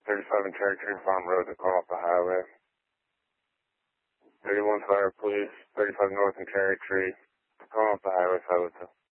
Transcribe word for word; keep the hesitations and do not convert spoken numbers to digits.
thirty-five and Cherry Tree Farm Road to call off the highway. thirty-one Fire Police, thirty-five North and Cherry Tree, call off the highway, five oh two.